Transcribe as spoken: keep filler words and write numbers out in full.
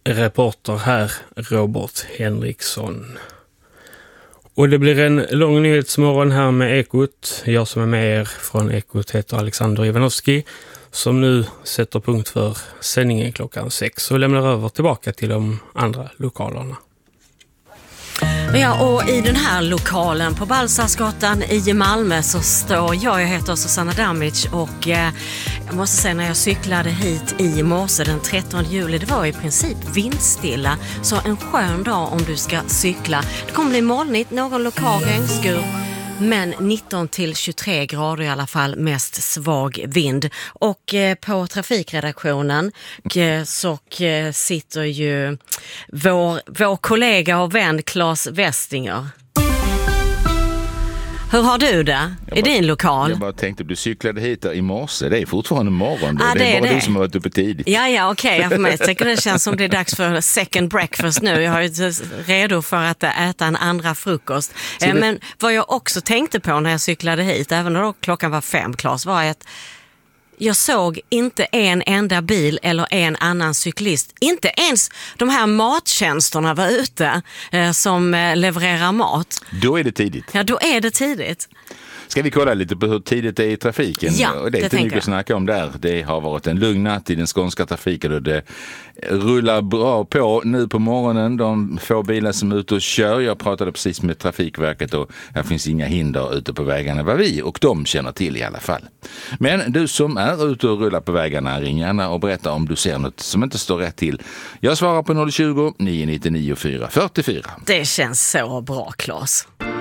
reporter här, Robert Henriksson. Och det blir en lång nyhetsmorgon här med Ekot. Jag som är med er från Ekot heter Alexander Ivanovski, som nu sätter punkt för sändningen klockan sex och lämnar över tillbaka till de andra lokalerna. Ja, och i den här lokalen på Balsarsgatan i Malmö så står jag, jag heter Susanna Damic, och eh, jag måste säga, när jag cyklade hit i morse den trettonde juli, det var i princip vindstilla, så en skön dag om du ska cykla. Det kommer bli molnigt, någon lokal regnskur, men nitton till tjugotre grader i alla fall, mest svag vind. Och eh, på trafikredaktionen eh, så eh, sitter ju vår, vår kollega och vän Claes Westinger. Hur har du det i bara, din lokal? Jag bara tänkte, du cyklade hit i morse. Det är fortfarande morgon. Ja, det, det är bara det. du som har varit uppe tidigt. Ja, ja, okej. Okay. För mig tycker det känns som det är dags för second breakfast nu. Jag är ju redo för att äta en andra frukost. Eh, men vad jag också tänkte på när jag cyklade hit, även när klockan var fem, Claes, var att jag såg inte en enda bil eller en annan cyklist. Inte ens de här mattjänsterna var ute eh, som eh, levererar mat. Då är det tidigt. Ja, då är det tidigt. Ska vi kolla lite på hur tidigt det är i trafiken? Ja, det är det inte mycket jag. att snacka om där. Det har varit en lugn natt i den skånska trafiken och det rullar bra på nu på morgonen. De få bilar som är ute och kör. Jag pratade precis med Trafikverket och här finns inga hinder ute på vägarna, vad vi och de känner till i alla fall. Men du som är ute och rullar på vägarna, ring gärna och berätta om du ser något som inte står rätt till. Jag svarar på noll tjugo, nio nio nio fyra fyra fyra. Det känns så bra, Claes.